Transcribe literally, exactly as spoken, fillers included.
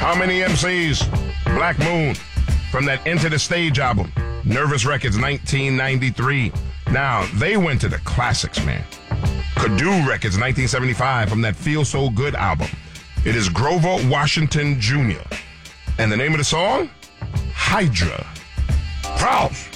How many M Cs? Black Moon from that Enter the Stage album. Nervous Records, nineteen ninety-three. Now, they went to the classics, man. Kadu Records, nineteen seventy-five, from that Feel So Good album. It is Grover Washington Junior And the name of the song? Hydra. Proud.